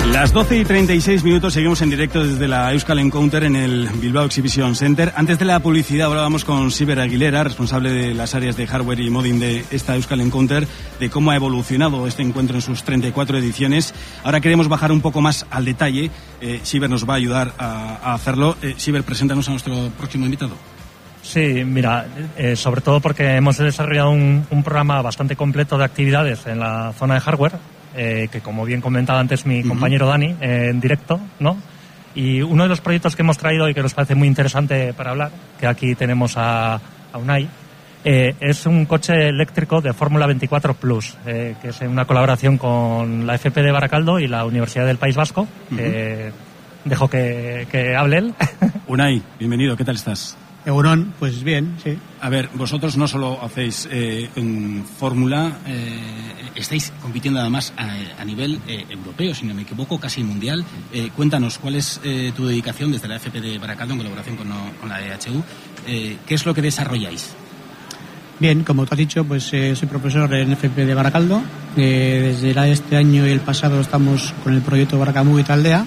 Las 12:36, seguimos en directo desde la Euskal Encounter en el Bilbao Exhibition Center. Antes de la publicidad hablábamos con Xiber Aguilera, responsable de las áreas de hardware y modding de esta Euskal Encounter, de cómo ha evolucionado este encuentro en sus 34 ediciones. Ahora queremos bajar un poco más al detalle. Xiber nos va a ayudar a hacerlo. Xiber, preséntanos a nuestro próximo invitado. Sí, mira, sobre todo porque hemos desarrollado un programa bastante completo de actividades en la zona de hardware, que como bien comentaba antes mi compañero Dani, en directo, ¿no? Y uno de los proyectos que hemos traído y que nos parece muy interesante para hablar, que aquí tenemos a Unai, es un coche eléctrico de Fórmula 24 Plus, que es una colaboración con la FP de Baracaldo y la Universidad del País Vasco. Dejo que hable él. Unai, bienvenido, ¿qué tal estás? Eurón, pues bien, sí. A ver, vosotros no solo hacéis en Fórmula, estáis compitiendo además a nivel europeo, si no me equivoco, casi mundial. Cuéntanos, ¿cuál es tu dedicación desde la FP de Baracaldo en colaboración con la EHU? ¿Qué es lo que desarrolláis? Bien, como tú has dicho, pues soy profesor en FP de Baracaldo. Desde este año y el pasado estamos con el proyecto Baracamú y Taldea,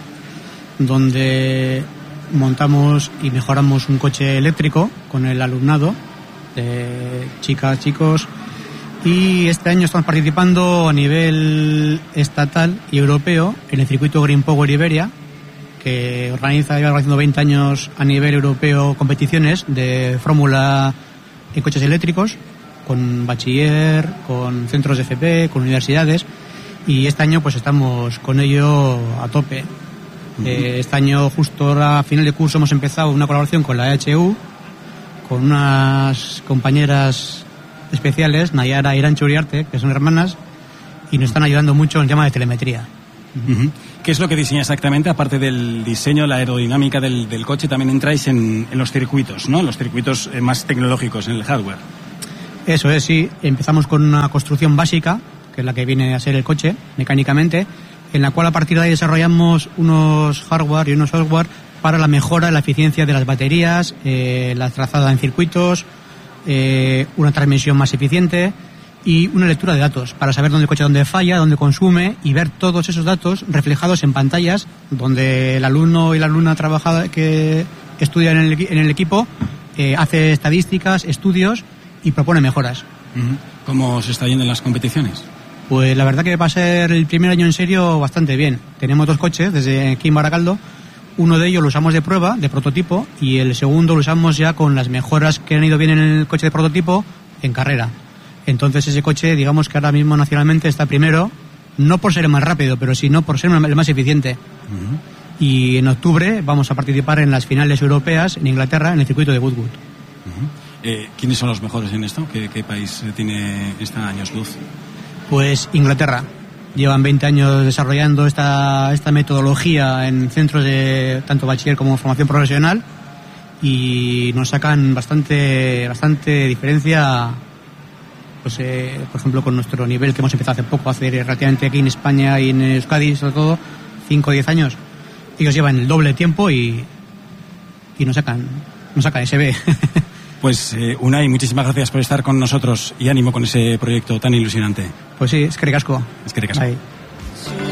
donde montamos y mejoramos un coche eléctrico con el alumnado, chicas, chicos, y este año estamos participando a nivel estatal y europeo en el circuito Green Power Iberia, que lleva organizando 20 años a nivel europeo competiciones de fórmula en coches eléctricos, con bachiller, con centros de FP, con universidades, y este año pues estamos con ello a tope. Este año, justo ahora a final de curso, hemos empezado una colaboración con la EHU, con unas compañeras especiales, Nayara y Irancho Uriarte, que son hermanas, y nos están ayudando mucho en el tema de telemetría. ¿Qué es lo que diseña exactamente? Aparte del diseño, la aerodinámica del coche, también entráis en los circuitos, ¿no? Los circuitos más tecnológicos, en el hardware. Eso es, sí. Empezamos con una construcción básica, que es la que viene a ser el coche, mecánicamente, en la cual a partir de ahí desarrollamos unos hardware y unos software para la mejora de la eficiencia de las baterías, la trazada en circuitos, una transmisión más eficiente y una lectura de datos para saber dónde el coche dónde falla, dónde consume, y ver todos esos datos reflejados en pantallas donde el alumno y la alumna trabajada que estudia en el equipo hace estadísticas, estudios y propone mejoras. ¿Cómo se está yendo en las competiciones? Pues la verdad que va a ser el primer año en serio bastante bien. Tenemos 2 coches desde aquí en Baracaldo. Uno de ellos lo usamos de prueba, de prototipo, y el segundo lo usamos ya con las mejoras que han ido bien en el coche de prototipo en carrera. Entonces ese coche, digamos que ahora mismo nacionalmente está primero, no por ser el más rápido, pero sino por ser el más eficiente. Y en octubre vamos a participar en las finales europeas en Inglaterra, en el circuito de Goodwood. ¿Quiénes son los mejores en esto? ¿Qué país tiene años luz? Pues Inglaterra. Llevan 20 años desarrollando esta metodología en centros de tanto bachiller como formación profesional, y nos sacan bastante diferencia, pues por ejemplo con nuestro nivel que hemos empezado hace poco, hace relativamente aquí en España y en Euskadi sobre todo 5 o 10 años. Ellos llevan el doble tiempo y nos sacan SB. Pues Unai, muchísimas gracias por estar con nosotros y ánimo con ese proyecto tan ilusionante. Pues sí, eskerrik asko. Eskerrik asko.